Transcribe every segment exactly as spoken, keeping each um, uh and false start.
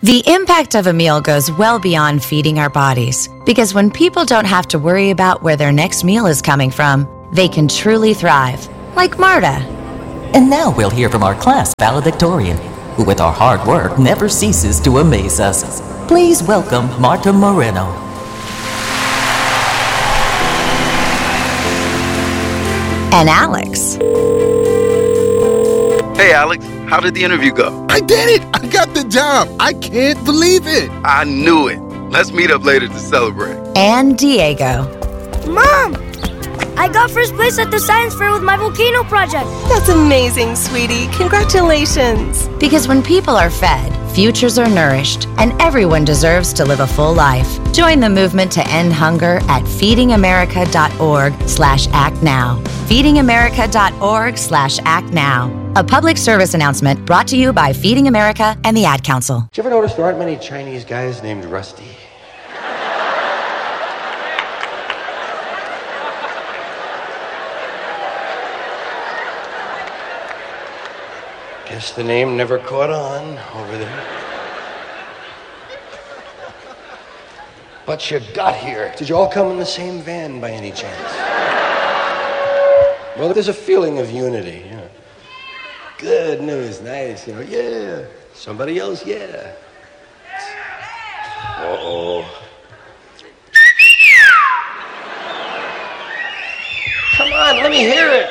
The impact of a meal goes well beyond feeding our bodies, because when people don't have to worry about where their next meal is coming from, they can truly thrive, like Marta. And now we'll hear from our class valedictorian, who with our hard work never ceases to amaze us. Please welcome Marta Moreno. And Alex. Hey, Alex, how did the interview go? I did it! I got the job! I can't believe it! I knew it. Let's meet up later to celebrate. And Diego. Mom! I got first place at the science fair with my volcano project. That's amazing, sweetie. Congratulations. Because when people are fed, futures are nourished, and everyone deserves to live a full life. Join the movement to end hunger at feedingamerica.org slash act now. feedingamerica.org slash act now. A public service announcement brought to you by Feeding America and the Ad Council. Did you ever notice there aren't many Chinese guys named Rusty? Guess the name never caught on over there. But you got here. Did you all come in the same van by any chance? Well, there's a feeling of unity. You know. Good news, nice, you know, yeah. Somebody else, yeah. Uh-oh. Come on, let me hear it.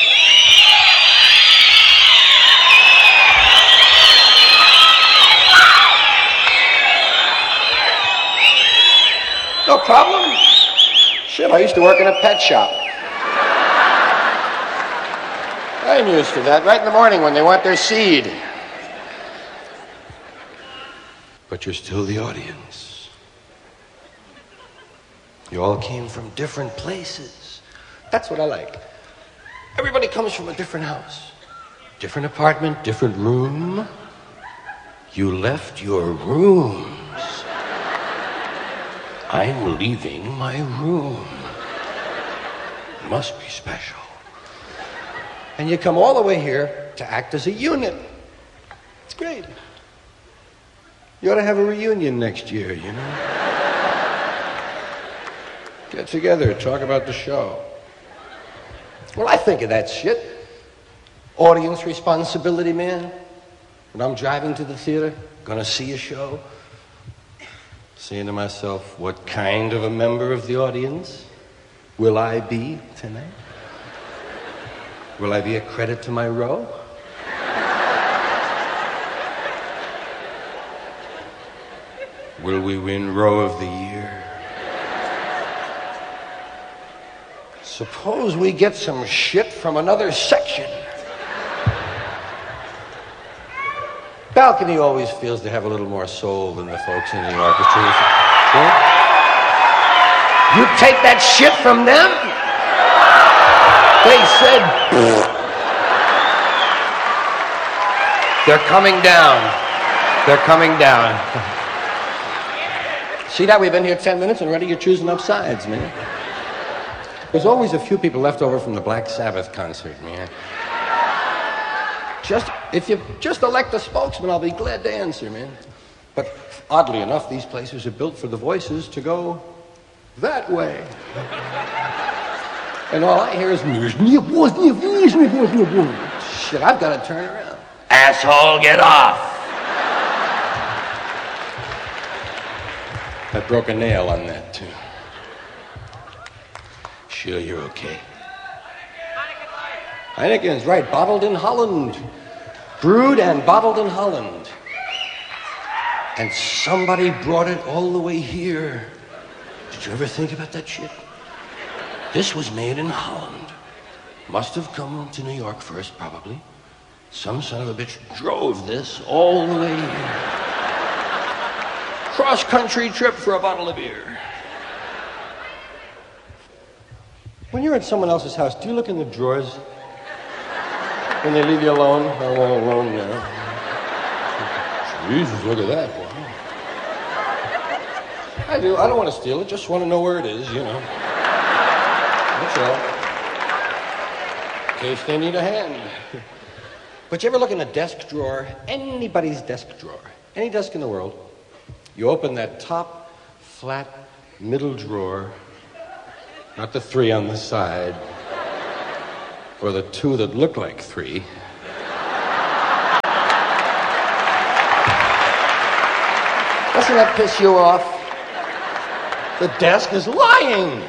No problem. Shit, I used to work in a pet shop. I'm used to that, right in the morning when they want their seed. But you're still the audience. You all came from different places. That's what I like. Everybody comes from a different house. Different apartment, different room. You left your rooms. I'm leaving my room. Must be special. And you come all the way here to act as a unit. It's great. You ought to have a reunion next year, you know? Get together, talk about the show. Well, I think of that shit. Audience responsibility, man. When I'm driving to the theater, gonna see a show, saying to myself, what kind of a member of the audience will I be tonight? Will I be a credit to my row? Will we win row of the year? Suppose we get some shit from another section. Balcony always feels to have a little more soul than the folks in the orchestra. Yeah? You take that shit from them? They said, they're coming down. They're coming down. See that? We've been here ten minutes and already you're choosing up sides, man. There's always a few people left over from the Black Sabbath concert, man. Just, if you just elect a spokesman, I'll be glad to answer, man. But oddly enough, these places are built for the voices to go that way. And all I hear is, shit, I've got to turn around. Asshole, get off. I broke a nail on that, too. Sure, you're okay. Heineken's right, bottled in Holland. Brewed and bottled in Holland. And somebody brought it all the way here. Did you ever think about that shit? This was made in Holland. Must have come to New York first, probably. Some son of a bitch drove this all the way here. Cross-country trip for a bottle of beer. When you're at someone else's house, do you look in the drawers? When they leave you alone? Oh, well, alone now. Jesus, look at that. Wow. I do. I don't want to steal it. Just want to know where it is, you know. That's all. In case they need a hand. But you ever look in a desk drawer, anybody's desk drawer, any desk in the world, you open that top, flat, middle drawer, not the three on the side, or the two that look like three. Doesn't that piss you off? The desk is lying.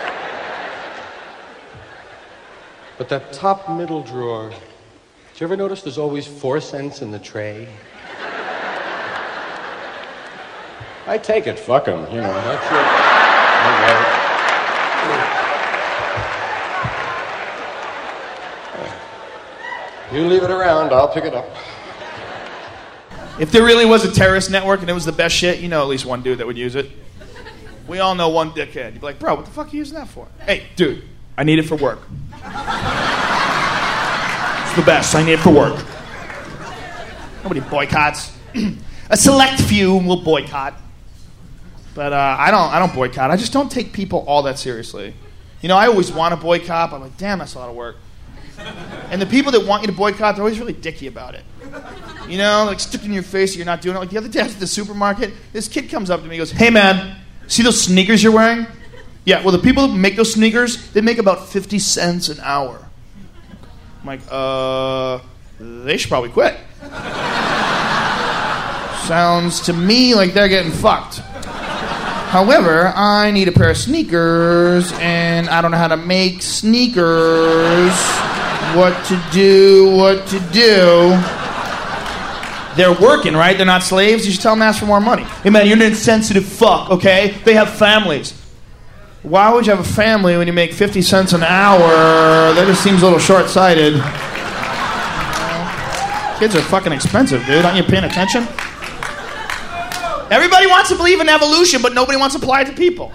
But that top middle drawer, did you ever notice there's always four cents in the tray? I take it, fuck them, you know, that's it. You leave it around, I'll pick it up. If there really was a terrorist network and it was the best shit, you know at least one dude that would use it. We all know one dickhead. You'd be like, bro, what the fuck are you using that for? Hey, dude, I need it for work. It's the best. I need it for work. Nobody boycotts. A select few will boycott. But uh, I don't I don't boycott. I just don't take people all that seriously. You know, I always want to boycott, but I'm like, damn, that's a lot of work. And the people that want you to boycott, they're always really dicky about it. You know, like sticking in your face that you're not doing it. Like the other day I was at the supermarket, this kid comes up to me and goes, hey man, see those sneakers you're wearing? Yeah, well the people that make those sneakers, they make about fifty cents an hour. I'm like, uh, they should probably quit. Sounds to me like they're getting fucked. However, I need a pair of sneakers, and I don't know how to make sneakers. What to do, what to do. They're working, right? They're not slaves. You should tell them to ask for more money. Hey, man, you're an insensitive fuck, okay? They have families. Why would you have a family when you make fifty cents an hour? That just seems a little short-sighted. You know? Kids are fucking expensive, dude. Aren't you paying attention? Everybody wants to believe in evolution, but nobody wants to apply it to people.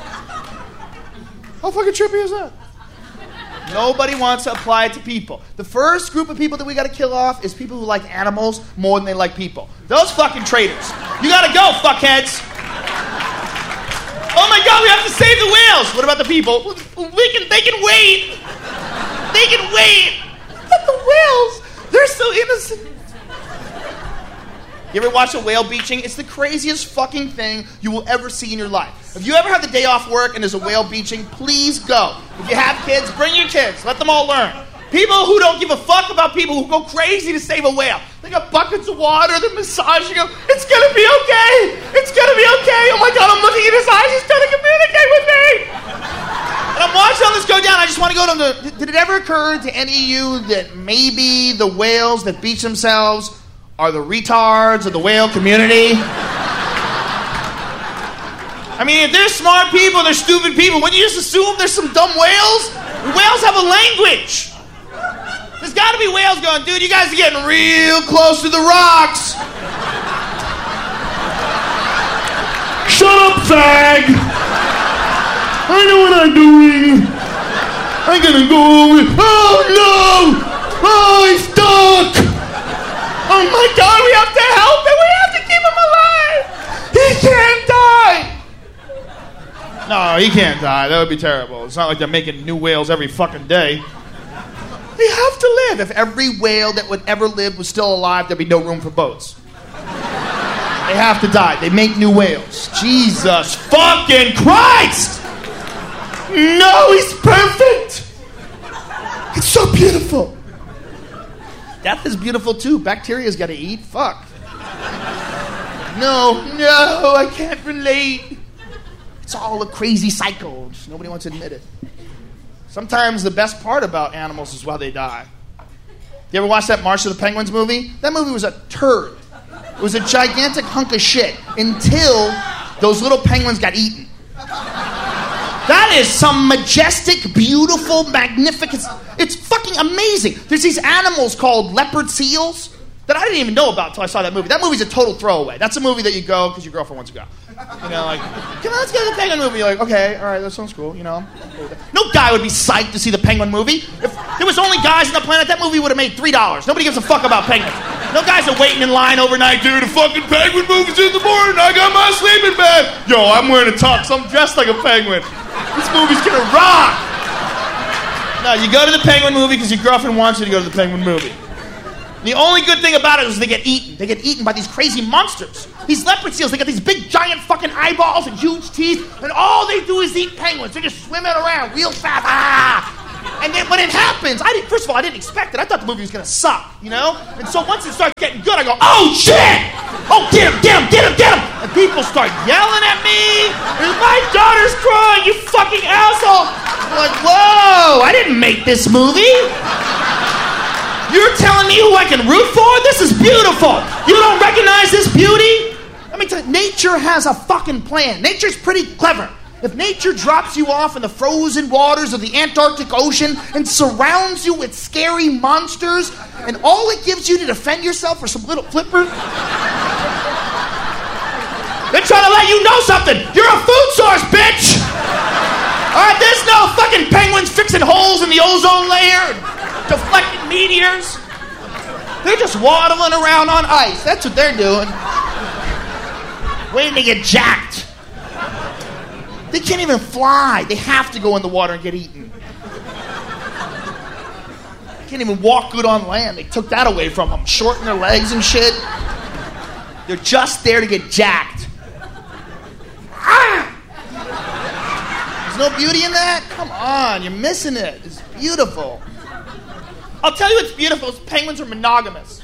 How fucking trippy is that? Nobody wants to apply it to people. The first group of people that we gotta kill off is people who like animals more than they like people. Those fucking traitors. You gotta go, fuckheads. Oh my god, we have to save the whales. What about the people? We can, they can wait. They can wait. But the whales, they're so innocent. You ever watch a whale beaching? It's the craziest fucking thing you will ever see in your life. If you ever have the day off work and there's a whale beaching, please go. If you have kids, bring your kids. Let them all learn. People who don't give a fuck about people who go crazy to save a whale. They got buckets of water, they're massaging him. It's gonna be okay. It's gonna be okay. Oh my god, I'm looking at his eyes. He's trying to communicate with me. And I'm watching all this go down. I just want to go to the... Did it ever occur to any of you that maybe the whales that beach themselves are the retards of the whale community? I mean, if they're smart people, they're stupid people. Wouldn't you just assume there's some dumb whales? Whales have a language. There's got to be whales going, dude, you guys are getting real close to the rocks. Shut up, fag. I know what I'm doing. I'm gonna go with... Oh, no. Oh, he's stuck. Oh my god, we have to help him! We have to keep him alive! He can't die! No, he can't die. That would be terrible. It's not like they're making new whales every fucking day. They have to live. If every whale that would ever live was still alive, there'd be no room for boats. They have to die. They make new whales. Jesus fucking Christ! No, he's perfect! It's so beautiful. Death is beautiful too. Bacteria's got to eat. Fuck. No, no, I can't relate. It's all a crazy cycle. Just nobody wants to admit it. Sometimes the best part about animals is while they die. You ever watch that March of the Penguins movie? That movie was a turd. It was a gigantic hunk of shit until those little penguins got eaten. That is some majestic, beautiful, magnificent... It's fucking amazing. There's these animals called leopard seals that I didn't even know about until I saw that movie. That movie's a total throwaway. That's a movie that you go because your girlfriend wants to go. You know, like, come on, let's go to the penguin movie. You're like, okay, all right, that sounds cool, you know. No guy would be psyched to see the penguin movie. If there was only guys on the planet, that movie would have made three dollars. Nobody gives a fuck about penguins. No guys are waiting in line overnight, dude. The fucking penguin movie's in the morning. I got my sleeping bag. Yo, I'm wearing a tux. I'm dressed like a penguin. This movie's gonna rock. No, you go to the penguin movie because your girlfriend wants you to go to the penguin movie. And the only good thing about it is they get eaten. They get eaten by these crazy monsters. These leopard seals, they got these big, giant fucking eyeballs and huge teeth, and all they do is eat penguins. They're just swimming around real fast. Ah! And then when it happens, I didn't, first of all, I didn't expect it. I thought the movie was going to suck, you know? And so once it starts getting good, I go, oh, shit! Oh, get him, get him, get him, get him! And people start yelling at me. And my daughter's crying, you fucking asshole! I'm like, whoa, I didn't make this movie. You're telling me who I can root for? This is beautiful. You don't recognize this beauty? Let me tell you, nature has a fucking plan. Nature's pretty clever. If nature drops you off in the frozen waters of the Antarctic Ocean and surrounds you with scary monsters, and all it gives you to defend yourself are some little flippers, they're trying to let you know something. You're a food source, bitch! Alright, there's no fucking penguins fixing holes in the ozone layer, deflecting meteors. They're just waddling around on ice. That's what they're doing. Waiting to get jacked. They can't even fly. They have to go in the water and get eaten. They can't even walk good on land. They took that away from them. Shorten their legs and shit. They're just there to get jacked. Ah! There's no beauty in that? Come on, you're missing it. It's beautiful. I'll tell you what's beautiful is penguins are monogamous.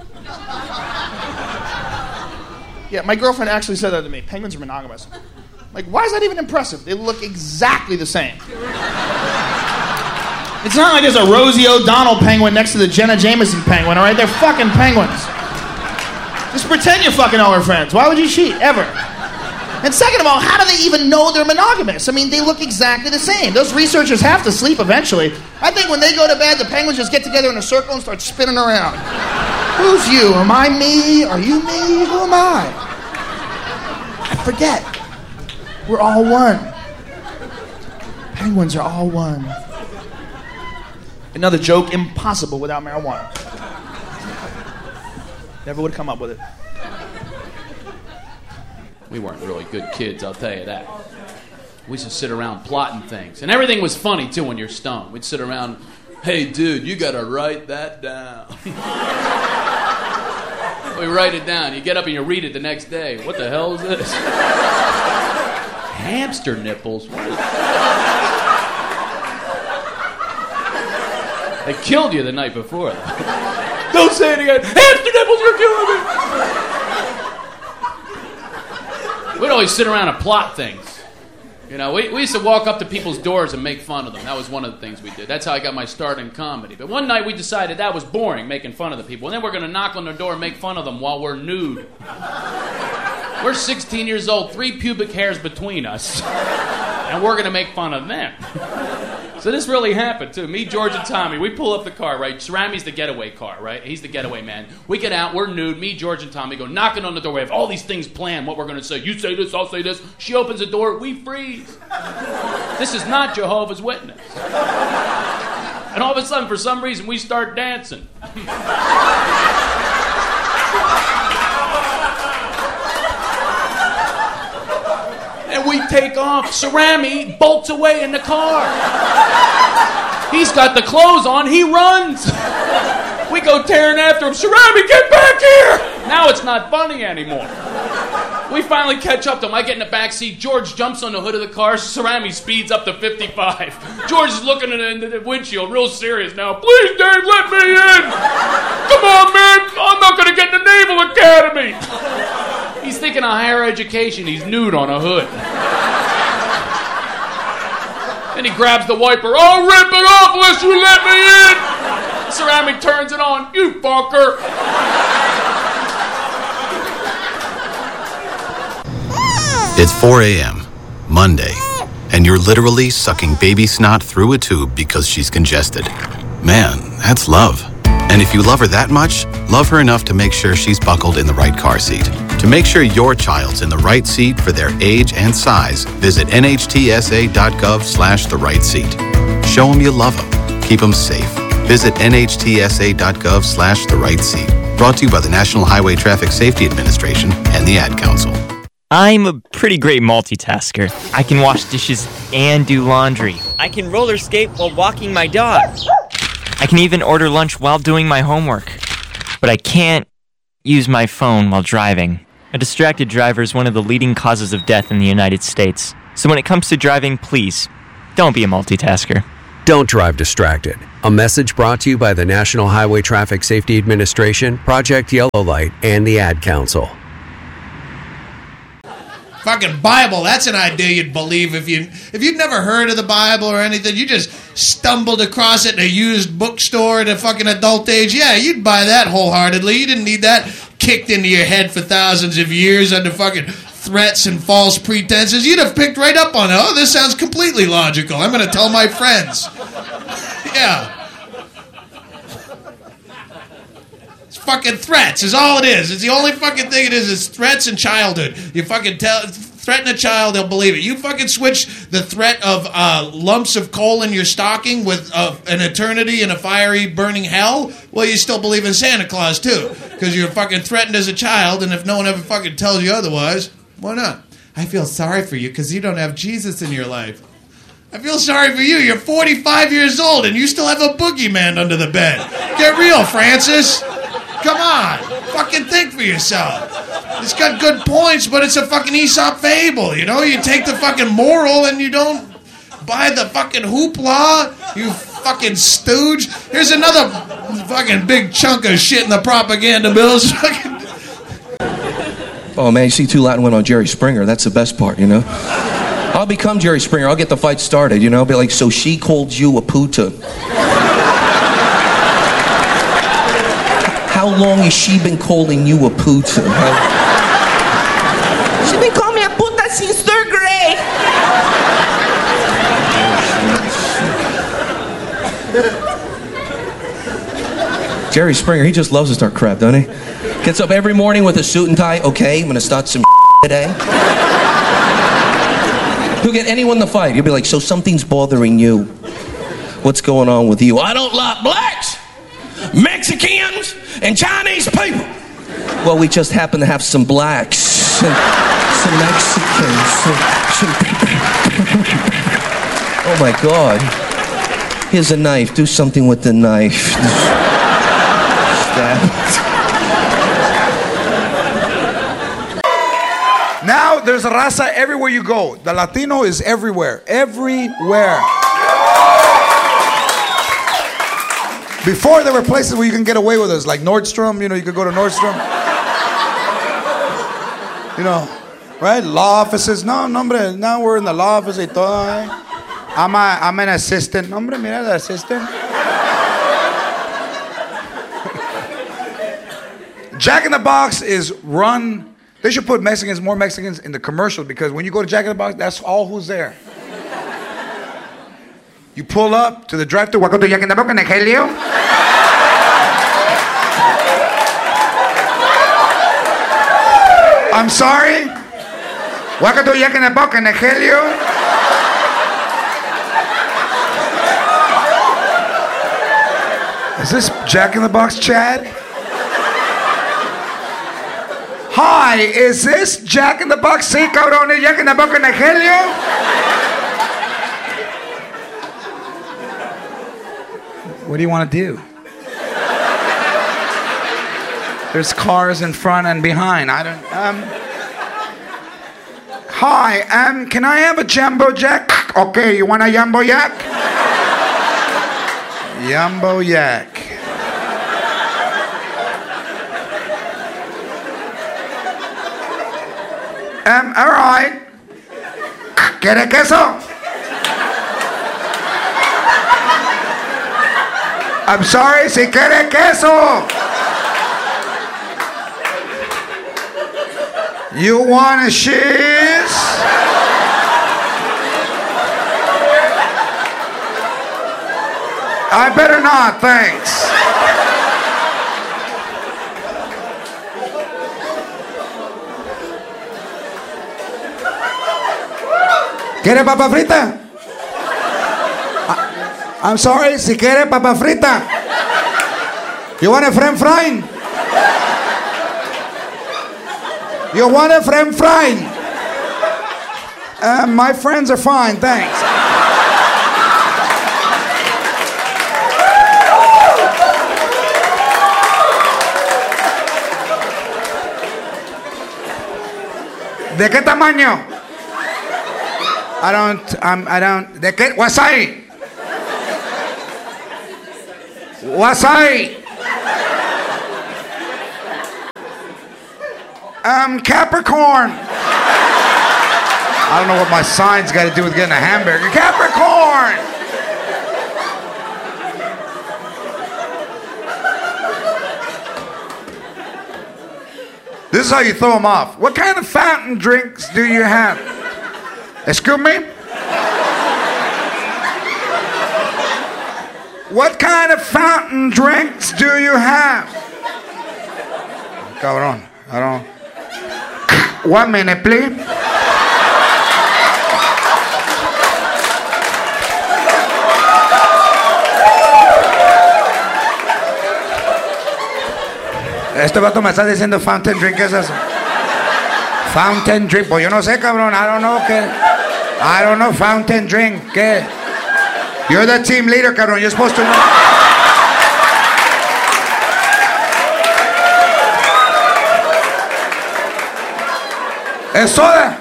Yeah, my girlfriend actually said that to me. Penguins are monogamous. Like, why is that even impressive? They look exactly the same. It's not like there's a Rosie O'Donnell penguin next to the Jenna Jameson penguin, all right? They're fucking penguins. Just pretend you're fucking all her friends. Why would you cheat, ever? And second of all, how do they even know they're monogamous? I mean, they look exactly the same. Those researchers have to sleep eventually. I think when they go to bed, the penguins just get together in a circle and start spinning around. Who's you? Am I me? Are you me? Who am I? I forget. We're all one. Penguins are all one. Another joke, impossible without marijuana. Never would have come up with it. We weren't really good kids, I'll tell you that. We used to sit around plotting things. And everything was funny, too, when you're stoned. We'd sit around, hey, dude, you gotta write that down. We write it down. You get up and you read it the next day. What the hell is this? Hamster nipples? What is... They killed you the night before. Don't say it again. Hamster nipples, you're killing me! We'd always sit around and plot things. You know, we, we used to walk up to people's doors and make fun of them. That was one of the things we did. That's how I got my start in comedy. But one night we decided that was boring, making fun of the people. And then we're going to knock on their door and make fun of them while we're nude. We're sixteen years old, three pubic hairs between us. And we're going to make fun of them. So this really happened, too. Me, George, and Tommy, we pull up the car, right? Cerami's the getaway car, right? He's the getaway man. We get out, we're nude. Me, George, and Tommy go knocking on the door. We have all these things planned, what we're going to say. You say this, I'll say this. She opens the door, we freeze. This is not Jehovah's Witness. And all of a sudden, for some reason, we start dancing. And we take off. Cerami bolts away in the car. He's got the clothes on. He runs. We go tearing after him. Cerami, get back here! Now it's not funny anymore. We finally catch up to him. I get in the back seat. George jumps on the hood of the car. Cerami speeds up to fifty-five. George is looking into the windshield, real serious now. Please, Dave, let me in! Come on, man! I'm not going to get in the Naval Academy! He's thinking of higher education. He's nude on a hood. And he grabs the wiper. I'll rip it off unless you let me in! Cerami turns it on. You fucker! It's four a.m., Monday, and you're literally sucking baby snot through a tube because she's congested. Man, that's love. And if you love her that much, love her enough to make sure she's buckled in the right car seat. To make sure your child's in the right seat for their age and size, visit nhtsa.gov slash the right seat. Show them you love them. Keep them safe. Visit nhtsa.gov slash the right seat. Brought to you by the National Highway Traffic Safety Administration and the Ad Council. I'm a pretty great multitasker. I can wash dishes and do laundry. I can roller skate while walking my dog. I can even order lunch while doing my homework. but I can't use my phone while driving. A distracted driver is one of the leading causes of death in the United States. So when it comes to driving, please, don't be a multitasker. Don't drive distracted. A message brought to you by the National Highway Traffic Safety Administration, Project Yellow Light, and the Ad Council. Fucking Bible, that's an idea you'd believe if you if you'd never heard of the Bible or anything, you just stumbled across it in a used bookstore at a fucking adult age. Yeah, you'd buy that wholeheartedly. You didn't need that kicked into your head for thousands of years under fucking threats and false pretenses. You'd have picked right up on it. Oh, this sounds completely logical. I'm going to tell my friends. Yeah. It's fucking threats is all it is. It's the only fucking thing it is. It's threats and childhood. You fucking tell, threaten a child, they'll believe it. You fucking switch the threat of uh, lumps of coal in your stocking with uh, an eternity in a fiery burning hell, well, you still believe in Santa Claus, too. Because you're fucking threatened as a child, and if no one ever fucking tells you otherwise, why not? I feel sorry for you because you don't have Jesus in your life. I feel sorry for you. You're forty-five years old and you still have a boogeyman under the bed. Get real, Francis. Come on. Fucking think for yourself. It's got good points, but it's a fucking Aesop fable, you know? You take the fucking moral and you don't buy the fucking hoopla, you fucking stooge. Here's another fucking big chunk of shit in the propaganda bills. Oh, man, you see two Latin women on Jerry Springer. That's the best part, you know? I'll become Jerry Springer. I'll get the fight started, you know? Be like, so she called you a puta. How long has she been calling you a puta? She's been calling me a puta since third grade. Jerry Springer, he just loves to start crap, doesn't he? Gets up every morning with a suit and tie. Okay, I'm gonna start some today. He'll get anyone to fight. He'll be like, so something's bothering you. What's going on with you? I don't like blacks, Mexicans, and Chinese people. Well, we just happen to have some blacks, some, some Mexicans. Some, some... Oh my God. Here's a knife. Do something with the knife. Stab. Now there's a raza everywhere you go. The Latino is everywhere. Everywhere. Before there were places where you can get away with us, like Nordstrom, you know, you could go to Nordstrom. You know, right? Law offices. No, no, hombre, now we're in the law office y todo, eh? I'm, a, I'm an assistant. No, hombre, mira, the assistant. Jack in the Box is run. They should put Mexicans, more Mexicans in the commercial because when you go to Jack in the Box, that's all who's there. You pull up to the drive-thru. Welcome to Jack in the Box, Negelio. I'm sorry. Welcome to Jack in the Box, Negelio. Is this Jack in the Box, Chad? Hi, is this Jack in the Box? Sí, cabrón, Jack in the Box, Negelio. What do you want to do? There's cars in front and behind. I don't. Um. Hi. Um. Can I have a jumbo jack? Okay. You want a jumbo jack? Jumbo jack. Um. All right. ¿Quiere queso? I'm sorry, si quiere queso. You want a cheese? I better not, thanks. ¿Quiere papa frita? I'm sorry, si quiere papa frita. You want a french fry? You want a french fry? Uh, my friends are fine, thanks. ¿De qué tamaño? I don't, um, I don't, ¿de qué? Wasai. Wasai. Um, Capricorn. I don't know what my sign's got to do with getting a hamburger. Capricorn. This is how you throw them off. What kind of fountain drinks do you have? Excuse me? What kind of fountain drinks do you have? Cabrón, I don't. One minute, please. Este vato me está diciendo fountain drink, ¿qué es eso? Fountain drink, pues yo no sé, cabrón, I don't know, ¿qué? I don't know, fountain drink, ¿qué? You're the team leader, cabrón, you're supposed to know. ¿Es soda?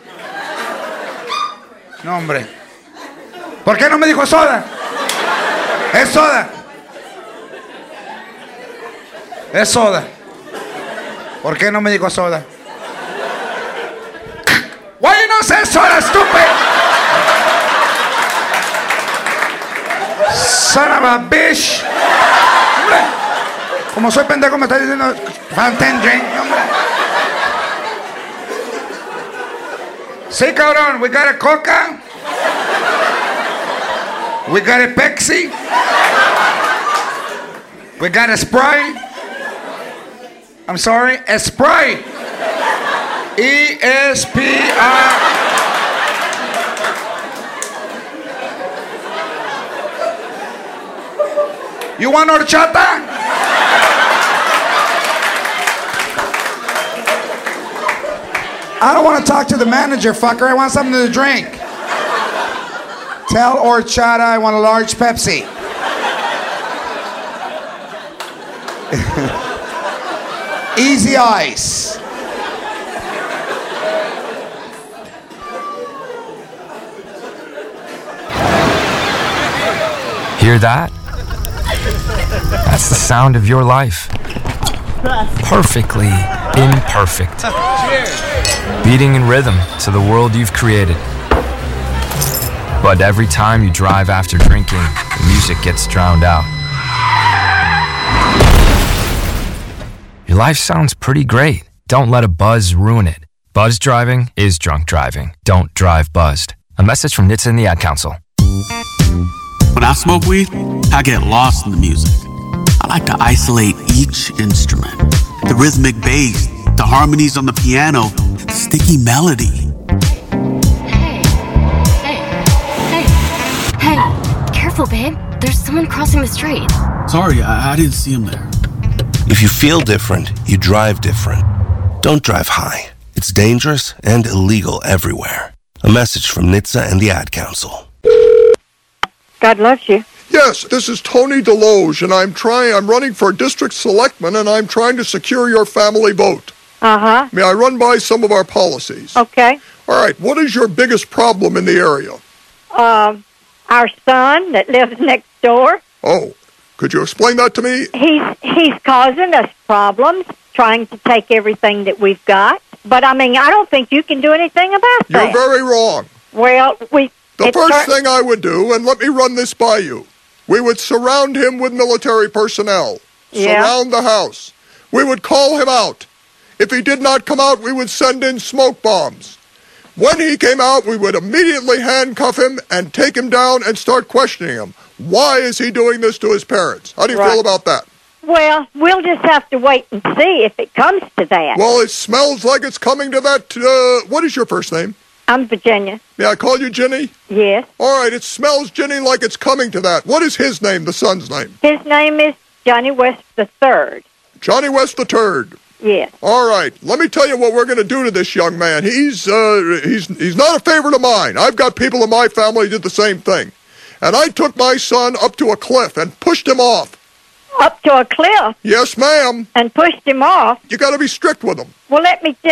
No, hombre. ¿Por qué no me dijo soda? ¿Es soda? Es soda. ¿Por qué no me dijo soda? Why you no say soda, stupid? Son of a bitch. Hombre, como soy pendejo me está diciendo fountain drink, hombre. Sí, cabrón, we got a Coca. We got a Pepsi. We got a Sprite. I'm sorry, a Sprite. E S P R. You want horchata? I don't want to talk to the manager, fucker. I want something to drink. Tell horchata I want a large Pepsi. Easy ice. Hear that? That's the sound of your life. Perfectly imperfect. Beating in rhythm to the world you've created. But every time you drive after drinking, the music gets drowned out. Your life sounds pretty great. Don't let a buzz ruin it. Buzz driving is drunk driving. Don't drive buzzed. A message from N H T S A and the Ad Council. When I smoke weed, I get lost in the music. I like to isolate each instrument. The rhythmic bass, the harmonies on the piano, the sticky melody. Hey, hey, hey, hey, careful, babe. There's someone crossing the street. Sorry, I, I didn't see him there. If you feel different, you drive different. Don't drive high. It's dangerous and illegal everywhere. A message from N H T S A and the Ad Council. God loves you. Yes, this is Tony DeLoge, and I'm trying. I'm running for district selectman, and I'm trying to secure your family vote. Uh-huh. May I run by some of our policies? Okay. All right. What is your biggest problem in the area? Um, our son that lives next door. Oh, could you explain that to me? He's he's causing us problems, trying to take everything that we've got. But I mean, I don't think you can do anything about that. You're very wrong. Well, we. The first thing I would do, and let me run this by you, we would surround him with military personnel. Yeah. Surround the house. We would call him out. If he did not come out, we would send in smoke bombs. When he came out, we would immediately handcuff him and take him down and start questioning him. Why is he doing this to his parents? How do you Right. feel about that? Well, we'll just have to wait and see if it comes to that. Well, it smells like it's coming to that. Uh, what is your first name? I'm Virginia. May I call you Ginny? Yes. All right, it smells, Ginny, like it's coming to that. What is his name, the son's name? His name is Johnny West the Third. Johnny West the Third. Yes. All right, let me tell you what we're going to do to this young man. He's uh, he's he's not a favorite of mine. I've got people in my family who did the same thing. And I took my son up to a cliff and pushed him off. Up to a cliff? Yes, ma'am. And pushed him off? You got to be strict with him. Well, let me just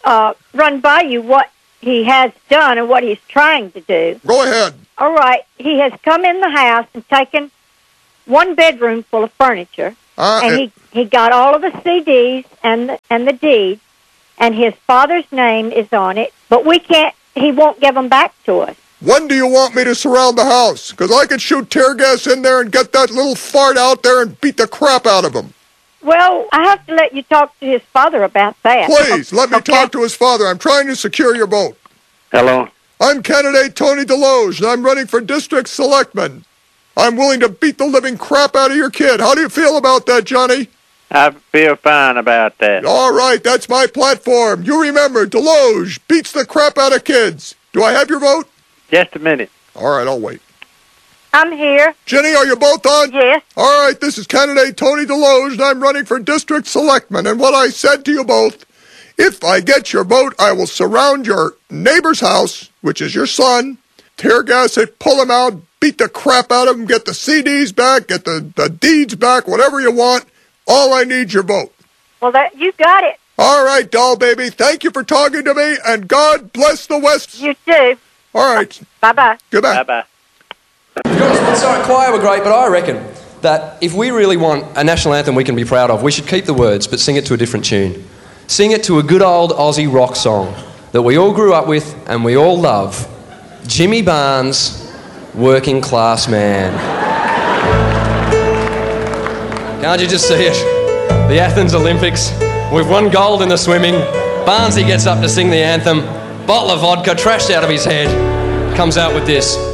uh, run by you what he has done and what he's trying to do. Go ahead. All right. He has come in the house and taken one bedroom full of furniture, Uh, and he, he got all of the C Ds and the, and the deeds, and his father's name is on it, but we can't, he won't give them back to us. When do you want me to surround the house? Because I could shoot tear gas in there and get that little fart out there and beat the crap out of him. Well, I have to let you talk to his father about that. Please, let me talk to his father. I'm trying to secure your vote. Hello? I'm candidate Tony DeLoge, and I'm running for district selectman. I'm willing to beat the living crap out of your kid. How do you feel about that, Johnny? I feel fine about that. All right, that's my platform. You remember, DeLoge beats the crap out of kids. Do I have your vote? Just a minute. All right, I'll wait. I'm here. Jenny, are you both on? Yes. All right, this is candidate Tony DeLoge, and I'm running for district selectman. And what I said to you both, if I get your vote, I will surround your neighbor's house, which is your son, tear gas it, pull him out, beat the crap out of him, get the C Ds back, get the, the deeds back, whatever you want. All I need your vote. Well, that you got it. All right, doll baby. Thank you for talking to me, and God bless the West. You too. All right. Bye-bye. Goodbye. Bye-bye. Sorry, choir were great, but I reckon that if we really want a national anthem we can be proud of, we should keep the words, but sing it to a different tune. Sing it to a good old Aussie rock song that we all grew up with and we all love. Jimmy Barnes, Working Class Man. Can't you just see it? The Athens Olympics. We've won gold in the swimming. Barnesy gets up to sing the anthem. Bottle of vodka trashed out of his head. Comes out with this.